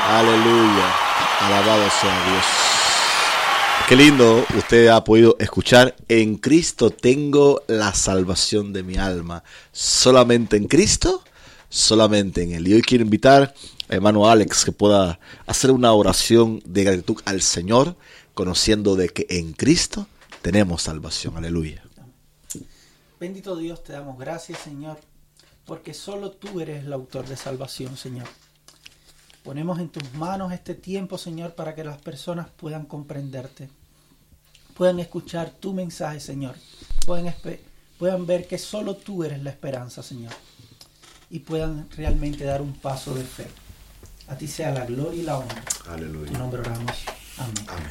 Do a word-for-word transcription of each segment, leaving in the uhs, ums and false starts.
Aleluya. Alabado sea Dios. Qué lindo usted ha podido escuchar. En Cristo tengo la salvación de mi alma. Solamente en Cristo, solamente en Él. Y hoy quiero invitar a hermano Alex que pueda hacer una oración de gratitud al Señor, conociendo de que en Cristo tenemos salvación. Aleluya. Bendito Dios, te damos gracias, Señor, porque solo tú eres el autor de salvación, Señor. Ponemos en tus manos este tiempo, Señor, para que las personas puedan comprenderte, puedan escuchar tu mensaje, Señor, puedan, puedan ver que solo tú eres la esperanza, Señor, y puedan realmente dar un paso de fe. A ti sea la gloria y la honra. Aleluya. En tu nombre oramos. Amén. Amén.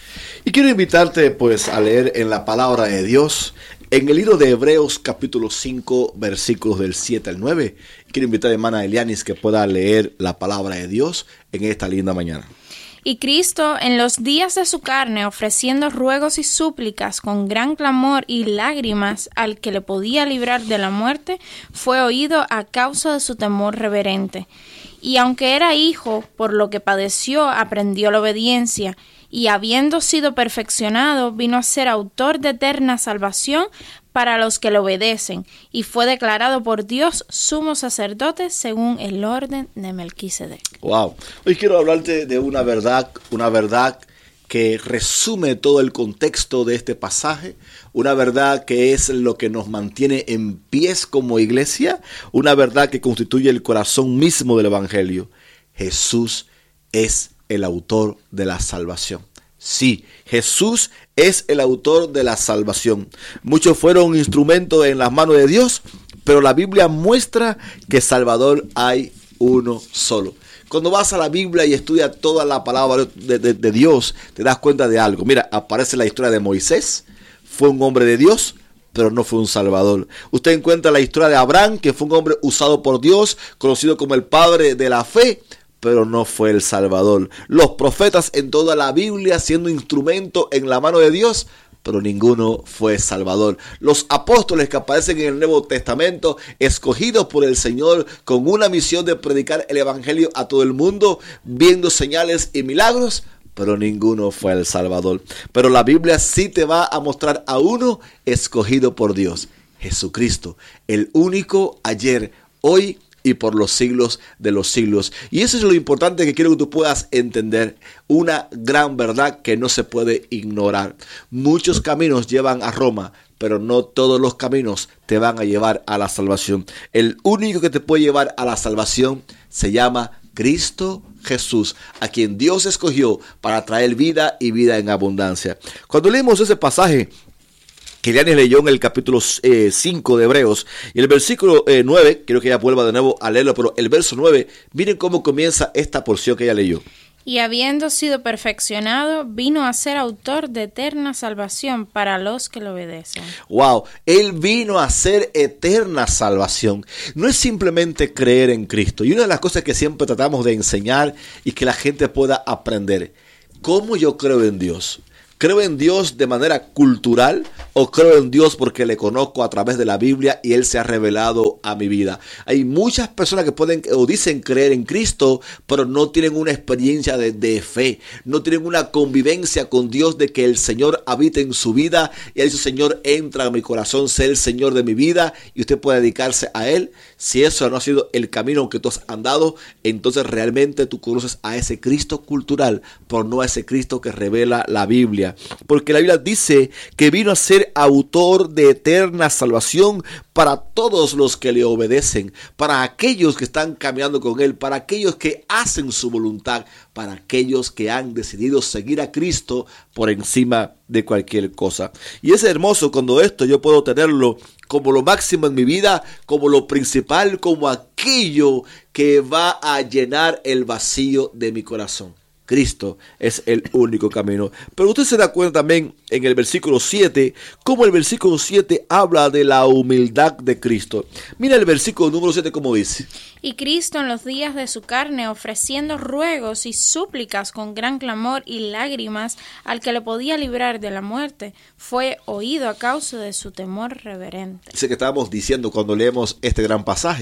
Y quiero invitarte pues a leer en la palabra de Dios, en el libro de Hebreos capítulo cinco, versículos del siete al nueve. Quiero invitar a hermana Elianis que pueda leer la palabra de Dios en esta linda mañana. Y Cristo, en los días de su carne, ofreciendo ruegos y súplicas con gran clamor y lágrimas al que le podía librar de la muerte, fue oído a causa de su temor reverente. Y aunque era hijo, por lo que padeció, aprendió la obediencia, y habiendo sido perfeccionado, vino a ser autor de eterna salvación para los que le obedecen, y fue declarado por Dios sumo sacerdote según el orden de Melquisedec. Wow. Hoy quiero hablarte de una verdad, una verdad que resume todo el contexto de este pasaje, una verdad que es lo que nos mantiene en pies como iglesia, una verdad que constituye el corazón mismo del Evangelio. Jesús es el autor de la salvación. Sí, Jesús es el autor de la salvación. Muchos fueron instrumentos en las manos de Dios, pero la Biblia muestra que Salvador hay uno solo. Cuando vas a la Biblia y estudias toda la palabra de, de, de Dios, te das cuenta de algo. Mira, aparece la historia de Moisés, fue un hombre de Dios, pero no fue un salvador. Usted encuentra la historia de Abraham, que fue un hombre usado por Dios, conocido como el padre de la fe, pero no fue el salvador. Los profetas en toda la Biblia siendo instrumento en la mano de Dios, pero ninguno fue salvador. Los apóstoles que aparecen en el Nuevo Testamento, escogidos por el Señor con una misión de predicar el evangelio a todo el mundo, viendo señales y milagros, pero ninguno fue el salvador. Pero la Biblia sí te va a mostrar a uno escogido por Dios, Jesucristo, el único ayer, hoy y por los siglos de los siglos. Y eso es lo importante que quiero que tú puedas entender. Una gran verdad que no se puede ignorar. Muchos caminos llevan a Roma, pero no todos los caminos te van a llevar a la salvación. El único que te puede llevar a la salvación se llama Cristo Jesús, a quien Dios escogió para traer vida y vida en abundancia. Cuando leemos ese pasaje que Elianis leyó en el capítulo eh, cinco de Hebreos, y el versículo eh, nueve, quiero que ella vuelva de nuevo a leerlo, pero el verso nueve, miren cómo comienza esta porción que ella leyó. Y habiendo sido perfeccionado, vino a ser autor de eterna salvación para los que le obedecen. Wow, Él vino a ser eterna salvación. No es simplemente creer en Cristo. Y una de las cosas que siempre tratamos de enseñar y que la gente pueda aprender, ¿cómo yo creo en Dios? ¿Creo en Dios de manera cultural o creo en Dios porque le conozco a través de la Biblia y Él se ha revelado a mi vida? Hay muchas personas que pueden o dicen creer en Cristo, pero no tienen una experiencia de, de fe. No tienen una convivencia con Dios de que el Señor habita en su vida y Él dice: Señor, entra a mi corazón, sé el Señor de mi vida, y usted puede dedicarse a Él. Si eso no ha sido el camino que tú has andado, entonces realmente tú conoces a ese Cristo cultural, pero no a ese Cristo que revela la Biblia. Porque la Biblia dice que vino a ser autor de eterna salvación para todos los que le obedecen, para aquellos que están caminando con Él, para aquellos que hacen su voluntad, para aquellos que han decidido seguir a Cristo por encima de cualquier cosa. Y es hermoso cuando esto yo puedo tenerlo como lo máximo en mi vida, como lo principal, como aquello que va a llenar el vacío de mi corazón. Cristo es el único camino. Pero usted se da cuenta también en el versículo siete, cómo el versículo siete habla de la humildad de Cristo. Mira el versículo número siete como dice. Y Cristo en los días de su carne, ofreciendo ruegos y súplicas con gran clamor y lágrimas al que le podía librar de la muerte, fue oído a causa de su temor reverente. Dice que estábamos diciendo cuando leemos este gran pasaje,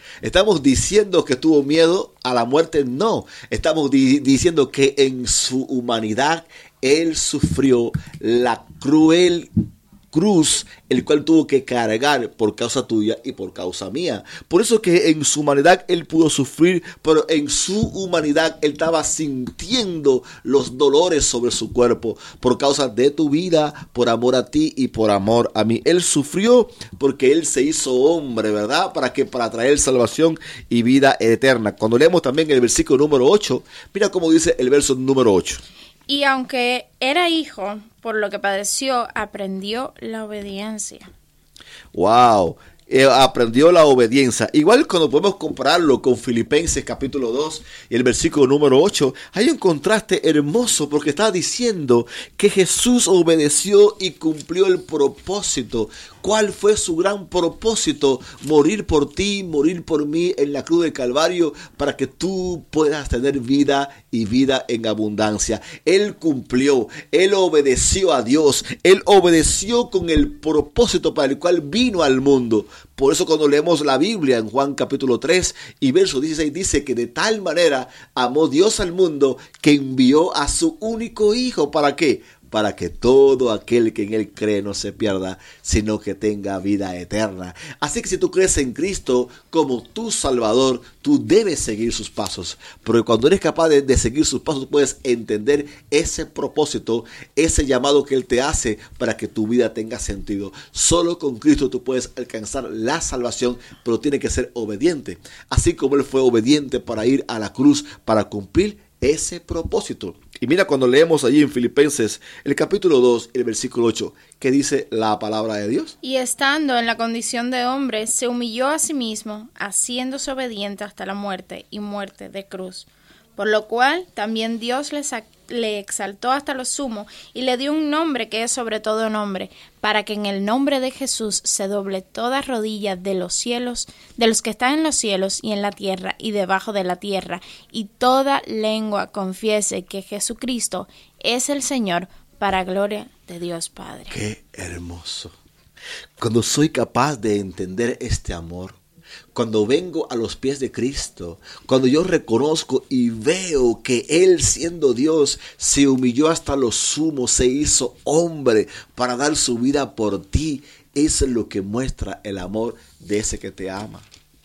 ¿Estamos diciendo que tuvo miedo a la muerte? No. Estamos di- diciendo que en su humanidad Él sufrió la cruel cruz, el cual tuvo que cargar por causa tuya y por causa mía. Por eso que en su humanidad Él pudo sufrir, pero en su humanidad Él estaba sintiendo los dolores sobre su cuerpo por causa de tu vida, por amor a ti y por amor a mí. Él sufrió porque Él se hizo hombre, ¿verdad? ¿Para qué? Para traer salvación y vida eterna. Cuando leemos también el versículo número ocho, mira cómo dice el verso número ocho. Y aunque era hijo, por lo que padeció, aprendió la obediencia. Wow, eh, aprendió la obediencia. Igual cuando podemos compararlo con Filipenses capítulo dos y el versículo número ocho, hay un contraste hermoso porque está diciendo que Jesús obedeció y cumplió el propósito. ¿Cuál fue su gran propósito? Morir por ti, morir por mí en la cruz del Calvario para que tú puedas tener vida y vida en abundancia. Él cumplió, Él obedeció a Dios, Él obedeció con el propósito para el cual vino al mundo. Por eso cuando leemos la Biblia en Juan capítulo tres y verso dieciséis dice que de tal manera amó Dios al mundo que envió a su único hijo. ¿Para qué? Para que todo aquel que en Él cree no se pierda, sino que tenga vida eterna. Así que si tú crees en Cristo como tu Salvador, tú debes seguir sus pasos. Porque cuando eres capaz de, de seguir sus pasos, tú puedes entender ese propósito, ese llamado que Él te hace para que tu vida tenga sentido. Solo con Cristo tú puedes alcanzar la salvación, pero tiene que ser obediente. Así como Él fue obediente para ir a la cruz, para cumplir ese propósito. Y mira cuando leemos allí en Filipenses el capítulo dos, el versículo ocho, ¿qué dice la palabra de Dios? Y estando en la condición de hombre, se humilló a sí mismo, haciéndose obediente hasta la muerte y muerte de cruz. Por lo cual también Dios le, le exaltó hasta lo sumo y le dio un nombre que es sobre todo nombre, para que en el nombre de Jesús se doble toda rodilla de los cielos, de los que están en los cielos y en la tierra y debajo de la tierra, y toda lengua confiese que Jesucristo es el Señor, para gloria de Dios Padre. ¡Qué hermoso! Cuando soy capaz de entender este amor, cuando vengo a los pies de Cristo, cuando yo reconozco y veo que Él, siendo Dios, se humilló hasta lo sumo, se hizo hombre para dar su vida por ti, eso es lo que muestra el amor de ese que te ama,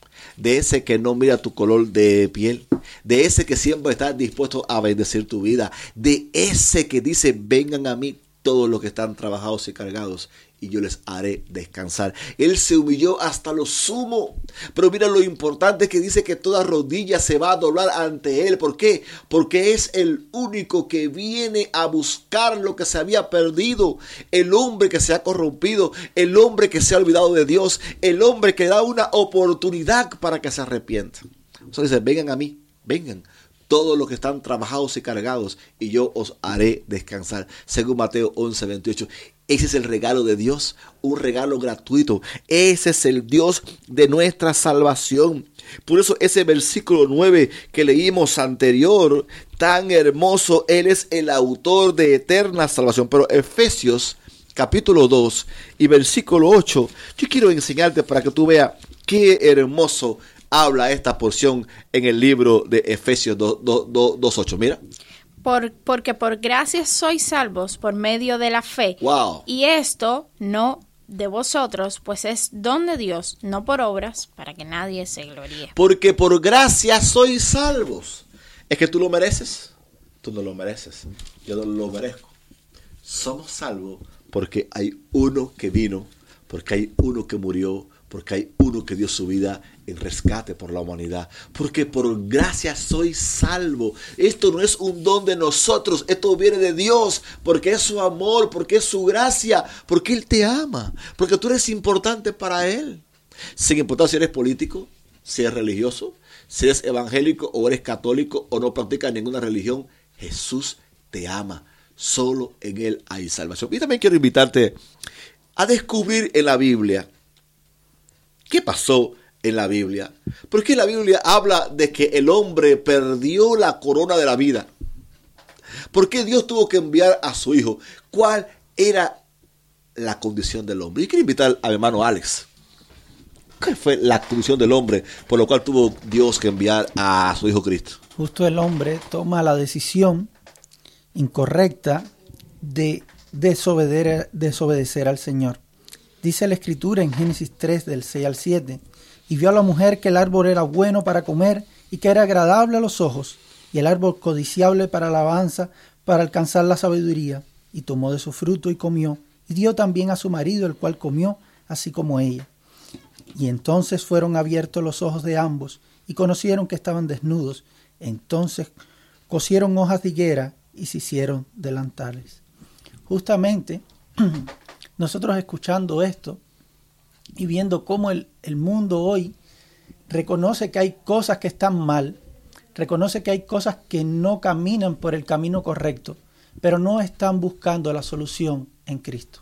de ese que no mira tu color de piel, de ese que siempre está dispuesto a bendecir tu vida, de ese que dice: vengan a mí todos los que están trabajados y cargados, y yo les haré descansar. Él se humilló hasta lo sumo. Pero mira lo importante que dice que toda rodilla se va a doblar ante Él. ¿Por qué? Porque es el único que viene a buscar lo que se había perdido. El hombre que se ha corrompido. El hombre que se ha olvidado de Dios. El hombre que da una oportunidad para que se arrepienta. Entonces dice: vengan a mí, vengan todos los que están trabajados y cargados, y yo os haré descansar. Según Mateo once veintiocho. Ese es el regalo de Dios, un regalo gratuito. Ese es el Dios de nuestra salvación. Por eso ese versículo nueve que leímos anterior, tan hermoso, Él es el autor de eterna salvación. Pero Efesios capítulo dos y versículo ocho, yo quiero enseñarte para que tú veas qué hermoso habla esta porción en el libro de Efesios dos ocho. Mira. Por, porque por gracia sois salvos por medio de la fe. Wow. Y esto no de vosotros, pues es don de Dios, no por obras, para que nadie se gloríe. Porque por gracia sois salvos. ¿Es que tú lo mereces? Tú no lo mereces. Yo no lo merezco. Somos salvos porque hay uno que vino, porque hay uno que murió, porque hay uno que dio su vida en rescate por la humanidad. Porque por gracia soy salvo. Esto no es un don de nosotros, esto viene de Dios, porque es su amor, porque es su gracia, porque Él te ama, porque tú eres importante para Él. Sin importar si eres político, si eres religioso, si eres evangélico o eres católico o no practicas ninguna religión, Jesús te ama. Solo en Él hay salvación. Y también quiero invitarte a descubrir en la Biblia qué pasó en la Biblia. Porque la Biblia habla de que el hombre perdió la corona de la vida. ¿Por qué Dios tuvo que enviar a su hijo? ¿Cuál era la condición del hombre? Yo quiero invitar a mi hermano Alex. ¿Qué fue la condición del hombre por lo cual tuvo Dios que enviar a su Hijo Cristo? Justo el hombre toma la decisión incorrecta de desobedecer, desobedecer al Señor. Dice la Escritura en Génesis tres, del seis al siete, y vio a la mujer que el árbol era bueno para comer y que era agradable a los ojos, y el árbol codiciable para alabanza, para alcanzar la sabiduría, y tomó de su fruto y comió, y dio también a su marido, el cual comió, así como ella. Y entonces fueron abiertos los ojos de ambos, y conocieron que estaban desnudos. Entonces cosieron hojas de higuera y se hicieron delantales. Justamente, nosotros escuchando esto y viendo cómo el, el mundo hoy reconoce que hay cosas que están mal, reconoce que hay cosas que no caminan por el camino correcto, pero no están buscando la solución en Cristo.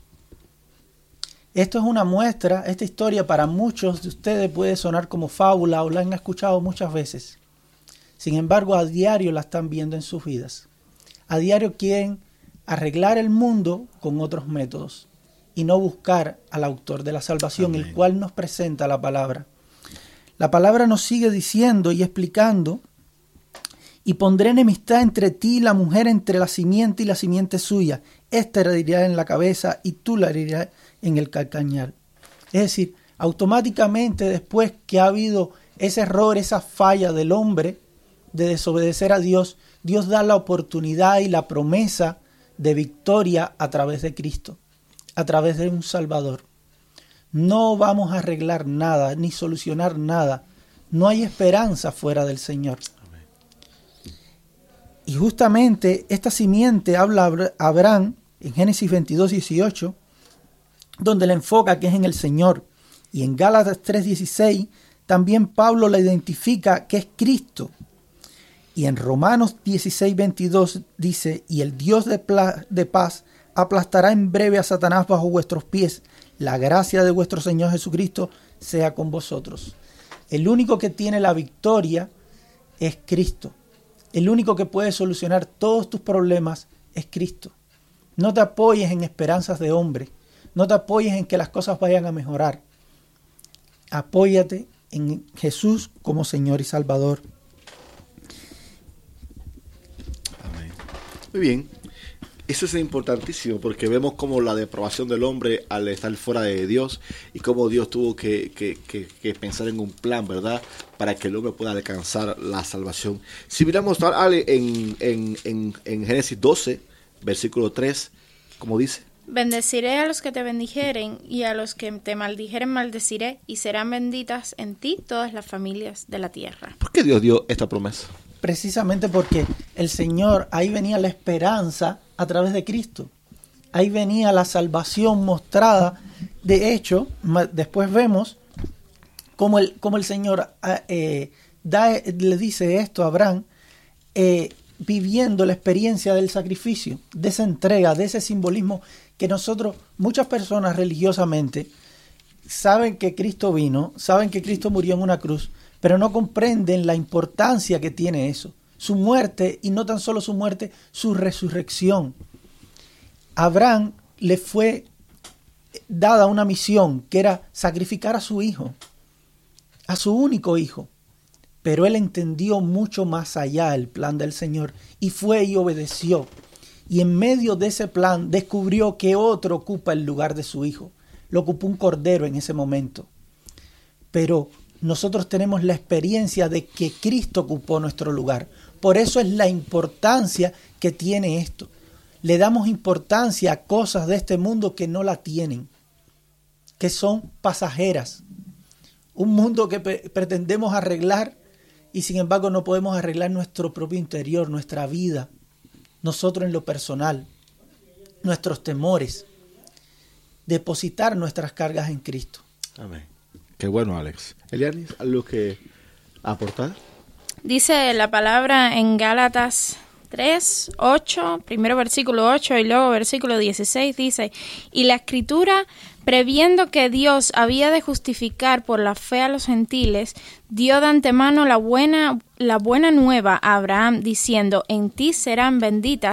Esto es una muestra, esta historia para muchos de ustedes puede sonar como fábula o la han escuchado muchas veces. Sin embargo, a diario la están viendo en sus vidas. A diario quieren arreglar el mundo con otros métodos y no buscar al autor de la salvación, Amén. El cual nos presenta la palabra. La palabra nos sigue diciendo y explicando: y pondré enemistad entre ti y la mujer, entre la simiente y la simiente suya. Esta herirá en la cabeza y tú la herirás en el calcañar. Es decir, automáticamente después que ha habido ese error, esa falla del hombre de desobedecer a Dios, Dios da la oportunidad y la promesa de victoria a través de Cristo, a través de un Salvador. No vamos a arreglar nada, ni solucionar nada. No hay esperanza fuera del Señor. Amén. Y justamente esta simiente habla a Abraham en Génesis veintidós, dieciocho, donde le enfoca que es en el Señor. Y en Gálatas tres, dieciséis también Pablo la identifica que es Cristo. Y en Romanos dieciséis, veintidós dice: y el Dios de, pla- de paz aplastará en breve a Satanás bajo vuestros pies. La gracia de vuestro Señor Jesucristo sea con vosotros. El único que tiene la victoria es Cristo. El único que puede solucionar todos tus problemas es Cristo. No te apoyes en esperanzas de hombre. No te apoyes en que las cosas vayan a mejorar. Apóyate en Jesús como Señor y Salvador. Amén. Muy bien. Eso es importantísimo porque vemos como la depravación del hombre al estar fuera de Dios y cómo Dios tuvo que, que, que, que pensar en un plan, ¿verdad? Para que el hombre pueda alcanzar la salvación. Si miramos Ale, en, en, en, en Génesis doce, versículo tres, ¿cómo dice? Bendeciré a los que te bendijeren, y a los que te maldijeren maldeciré, y serán benditas en ti todas las familias de la tierra. ¿Por qué Dios dio esta promesa? Precisamente porque el Señor, ahí venía la esperanza a través de Cristo. Ahí venía la salvación mostrada. De hecho, después vemos cómo el, cómo el Señor eh, da, le dice esto a Abraham, eh, viviendo la experiencia del sacrificio, de esa entrega, de ese simbolismo que nosotros, muchas personas religiosamente, saben que Cristo vino, saben que Cristo murió en una cruz, pero no comprenden la importancia que tiene eso. Su muerte, y no tan solo su muerte, su resurrección. A Abraham le fue dada una misión que era sacrificar a su hijo, a su único hijo. Pero él entendió mucho más allá el plan del Señor y fue y obedeció. Y en medio de ese plan descubrió que otro ocupa el lugar de su hijo. Lo ocupó un cordero en ese momento. Pero nosotros tenemos la experiencia de que Cristo ocupó nuestro lugar. Por eso es la importancia que tiene esto. Le damos importancia a cosas de este mundo que no la tienen, que son pasajeras. Un mundo que pre- pretendemos arreglar y sin embargo no podemos arreglar nuestro propio interior, nuestra vida, nosotros en lo personal, nuestros temores. Depositar nuestras cargas en Cristo. Amén. Qué bueno, Alex. Elianis, ¿algo que aportar? Dice la palabra en Gálatas tres, ocho, primero versículo ocho y luego versículo dieciséis, dice: y la Escritura, previendo que Dios había de justificar por la fe a los gentiles, dio de antemano la buena, la buena nueva a Abraham, diciendo: en ti serán benditas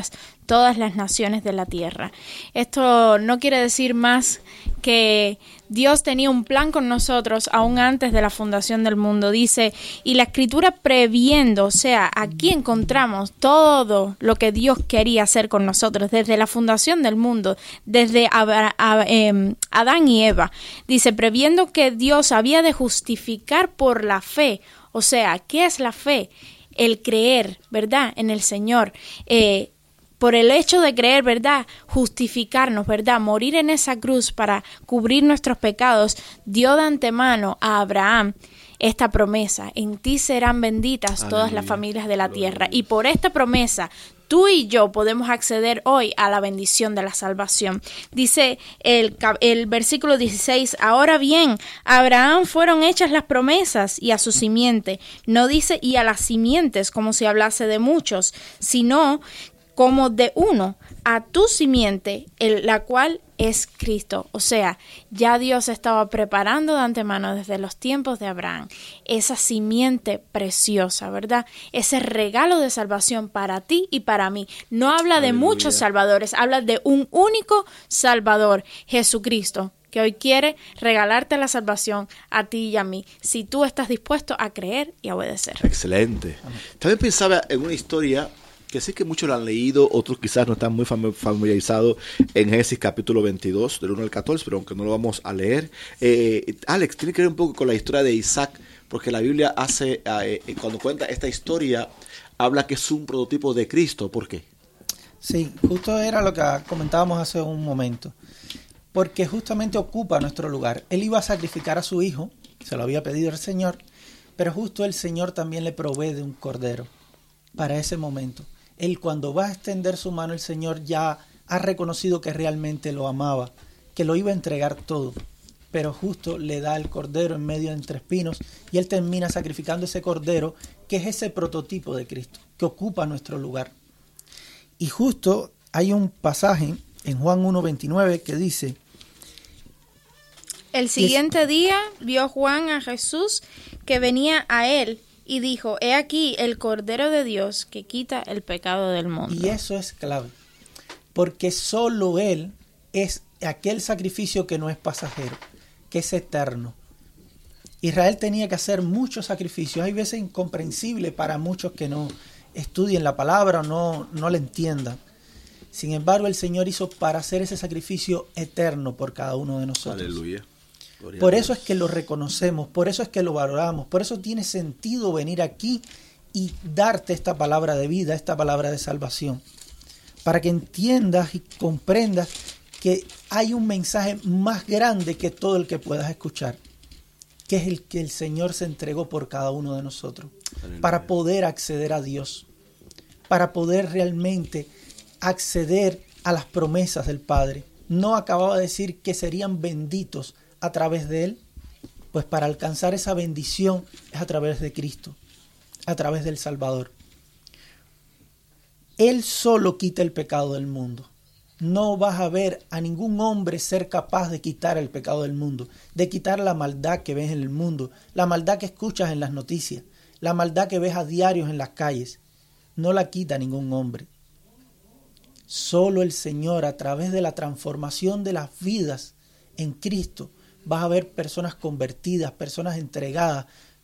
todas las naciones de la tierra. Esto no quiere decir más que Dios tenía un plan con nosotros aún antes de la fundación del mundo. Dice, y la Escritura previendo, o sea, aquí encontramos todo lo que Dios quería hacer con nosotros desde la fundación del mundo, desde Abra- a- eh, Adán y Eva. Dice, previendo que Dios había de justificar por la fe. O sea, ¿qué es la fe? El creer, ¿verdad?, en el Señor. Eh, por el hecho de creer, ¿verdad?, justificarnos, ¿verdad?, morir en esa cruz para cubrir nuestros pecados, dio de antemano a Abraham esta promesa: en ti serán benditas todas Aleluya. Las familias de la Gloria tierra. a Dios. Y por esta promesa, tú y yo podemos acceder hoy a la bendición de la salvación. Dice el, el versículo dieciséis, ahora bien, a Abraham fueron hechas las promesas y a su simiente. No dice y a las simientes como si hablase de muchos, sino como de uno, a tu simiente, el, la cual es Cristo. O sea, ya Dios estaba preparando de antemano desde los tiempos de Abraham esa simiente preciosa, ¿verdad? Ese regalo de salvación para ti y para mí. No habla de Aleluya. muchos salvadores, habla de un único Salvador, Jesucristo, que hoy quiere regalarte la salvación a ti y a mí, si tú estás dispuesto a creer y a obedecer. Excelente. También pensaba en una historia que sé que muchos la han leído, otros quizás no están muy fam- familiarizados en Génesis capítulo veintidós, del uno al catorce, pero aunque no lo vamos a leer. Eh, Alex, tiene que ver un poco con la historia de Isaac, porque la Biblia hace, eh, cuando cuenta esta historia, habla que es un prototipo de Cristo. ¿Por qué? Sí, justo era lo que comentábamos hace un momento. Porque justamente ocupa nuestro lugar. Él iba a sacrificar a su hijo, se lo había pedido el Señor, pero justo el Señor también le provee de un cordero para ese momento. Él, cuando va a extender su mano, el Señor ya ha reconocido que realmente lo amaba, que lo iba a entregar todo, pero justo le da el cordero en medio de entre espinos y él termina sacrificando ese cordero, que es ese prototipo de Cristo, que ocupa nuestro lugar. Y justo hay un pasaje en Juan uno veintinueve que dice: El siguiente día vio Juan a Jesús que venía a él y dijo, he aquí el Cordero de Dios que quita el pecado del mundo. Y eso es clave, porque solo Él es aquel sacrificio que no es pasajero, que es eterno. Israel tenía que hacer muchos sacrificios, hay veces incomprensible para muchos que no estudien la palabra o no, no la entiendan. Sin embargo, el Señor hizo para hacer ese sacrificio eterno por cada uno de nosotros. Aleluya. Gloria Por a eso Dios. es que lo reconocemos, por eso es que lo valoramos, por eso tiene sentido venir aquí y darte esta palabra de vida, esta palabra de salvación, para que entiendas y comprendas que hay un mensaje más grande que todo el que puedas escuchar, que es el que el Señor se entregó por cada uno de nosotros, Aleluya. para poder acceder a Dios, para poder realmente acceder a las promesas del Padre. No acababa de decir que serían benditos a través de Él, pues para alcanzar esa bendición es a través de Cristo, a través del Salvador. Él solo quita el pecado del mundo. No vas a ver a ningún hombre ser capaz de quitar el pecado del mundo, de quitar la maldad que ves en el mundo, la maldad que escuchas en las noticias, la maldad que ves a diarios en las calles. No la quita ningún hombre. Solo el Señor, a través de la transformación de las vidas en Cristo, vas a ver personas convertidas, personas entregadas,